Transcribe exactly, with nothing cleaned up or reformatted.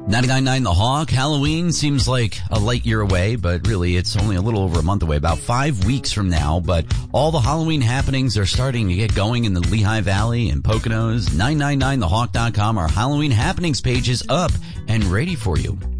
ninety-nine point nine The Hawk. Halloween seems like a light year away, but really it's only a little over a month away, about five weeks from now. But all the Halloween happenings are starting to get going in the Lehigh Valley and Poconos. nine nine nine the hawk dot com. Our Halloween happenings page is up and ready for you.